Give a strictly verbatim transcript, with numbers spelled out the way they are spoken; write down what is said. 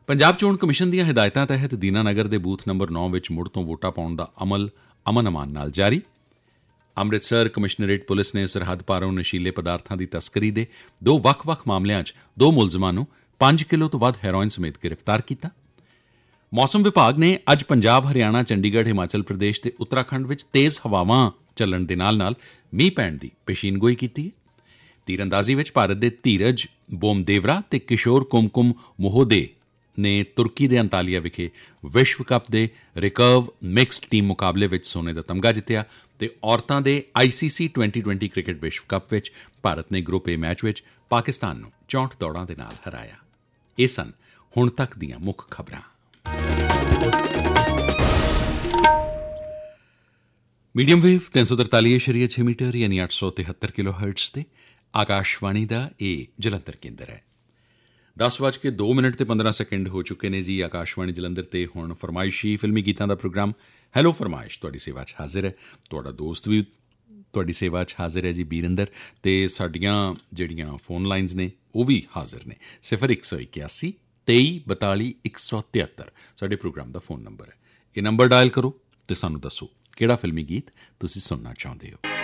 ਪੰਜਾਬ ਚੋਣ ਕਮਿਸ਼ਨ ਦੀਆਂ ਹਦਾਇਤਾਂ ਤਹਿਤ ਦੀਨਾਨਗਰ ਦੇ ਬੂਥ ਨੰਬਰ ਨੌ ਵਿੱਚ ਮੁੜ ਤੋਂ ਵੋਟਾਂ ਪਾਉਣ ਦਾ ਅਮਲ ਅਮਨ ਅਮਾਨ ਨਾਲ ਜਾਰੀ। ਅੰਮ੍ਰਿਤਸਰ ਕਮਿਸ਼ਨਰੇਟ ਪੁਲਿਸ ਨੇ ਸਰਹੱਦ ਪਾਰੋਂ ਨਸ਼ੀਲੇ ਪਦਾਰਥਾਂ ਦੀ ਤਸਕਰੀ ਦੇ ਦੋ ਵੱਖ-ਵੱਖ ਮਾਮਲਿਆਂ 'ਚ ਦੋ ਮੁਲਜ਼ਮਾਂ ਨੂੰ ਪੰਜ ਕਿਲੋ ਤੋਂ ਵੱਧ ਹੈਰੋਇਨ ਸਮੇਤ ਗ੍ਰਿਫਤਾਰ ਕੀਤਾ। ਮੌਸਮ ਵਿਭਾਗ ਨੇ ਅੱਜ ਪੰਜਾਬ, ਹਰਿਆਣਾ, ਚੰਡੀਗੜ੍ਹ, ਹਿਮਾਚਲ ਪ੍ਰਦੇਸ਼ ਤੇ ਉੱਤਰਾਖੰਡ ਵਿੱਚ ਤੇਜ਼ ਹਵਾਵਾਂ ਚੱਲਣ ਦੇ ਨਾਲ-ਨਾਲ ਮੀਂਹ ਪੈਣ ਦੀ ਪੇਸ਼ੀਨਗੋਈ ਕੀਤੀ ਹੈ। ਤੀਰਅੰਦਾਜ਼ੀ ਵਿੱਚ ਭਾਰਤ ਦੇ ਧੀਰਜ ਬੋਮਦੇਵਰਾ ਤੇ ਕਿਸ਼ੋਰ ਕੁਮਕੁਮ ਮੋਹਦੇ ਨੇ ਤੁਰਕੀ ਦੇ ਅੰਤਾਲੀਆ ਵਿਖੇ ਵਿਸ਼ਵ ਕੱਪ ਦੇ ਰਿਕਰਵ ਮਿਕਸਡ ਟੀਮ ਮੁਕਾਬਲੇ ਵਿੱਚ ਸੋਨੇ ਦਾ ਤਮਗਾ ਜਿੱਤਿਆ ਤੇ ਔਰਤਾਂ ਦੇ ਆਈ ਸੀ ਸੀ ਟਵੈਂਟੀ ਟਵੈਂਟੀ ਕ੍ਰਿਕਟ ਵਿਸ਼ਵ ਕੱਪ ਵਿੱਚ ਭਾਰਤ ਨੇ ਗਰੁੱਪ ਏ ਮੈਚ ਵਿੱਚ ਪਾਕਿਸਤਾਨ ਨੂੰ ਚੌਂਹਠ ਦੌੜਾਂ ਦੇ ਨਾਲ ਹਰਾਇਆ। ਇਹ ਸਨ ਹੁਣ ਤੱਕ ਦੀਆਂ ਮੁੱਖ ਖਬਰਾਂ। ਮੀਡੀਅਮ ਵੇਵ ਤਿੰਨ ਸੌ ਤਰਤਾਲੀ ਇਸ਼ਾਰੀਆ ਛੇ ਮੀਟਰ ਯਾਨੀ ਅੱਠ ਸੌ ਤਿਹੱਤਰ ਕਿਲੋ ਹਰਟਜ਼ ਤੇ ਆਕਾਸ਼ਵਾਣੀ ਦਾ ਇਹ ਜਲੰਧਰ ਕੇਂਦਰ ਹੈ। ਦਸ ਵੱਜ ਕੇ ਦੋ ਮਿੰਟ ਤੇ ਪੰਦਰਾਂ ਸੈਕਿੰਡ ਹੋ ਚੁੱਕੇ ਨੇ ਜੀ। ਆਕਾਸ਼ਵਾਣੀ ਜਲੰਧਰ ਤੇ ਹੁਣ ਫਰਮਾਇਸ਼ੀ ਫਿਲਮੀ ਗੀਤਾਂ ਦਾ ਪ੍ਰੋਗਰਾਮ ਹੈਲੋ ਫਰਮਾਇਸ਼ ਤੁਹਾਡੀ ਸੇਵਾ 'ਚ ਹਾਜ਼ਰ ਹੈ। ਤੁਹਾਡਾ ਦੋਸਤ ਵੀ ਤੁਹਾਡੀ ਸੇਵਾ 'ਚ ਹਾਜ਼ਰ ਹੈ ਜੀ, ਬੀਰਿੰਦਰ। ਤੇ ਸਾਡੀਆਂ ਜਿਹੜੀਆਂ ਫੋਨ ਲਾਈਨਸ ਨੇ ਉਹ ਵੀ ਹਾਜ਼ਰ ਨੇ। ਸਿਫਰ ਇੱਕ ਸੌ ਇਕਿਆਸੀ ਤੇਈ ਬਤਾਲੀ ਇੱਕ ਸੌ ਤਿਹੱਤਰ ਸਾਡੇ ਪ੍ਰੋਗਰਾਮ ਦਾ ਫੋਨ ਨੰਬਰ ਹੈ। ਇਹ ਨੰਬਰ ਡਾਇਲ ਕਰੋ ਤੇ ਸਾਨੂੰ ਦੱਸੋ ਕਿਹੜਾ ਫਿਲਮੀ ਗੀਤ ਤੁਸੀਂ ਸੁਣਨਾ ਚਾਹੁੰਦੇ ਹੋ।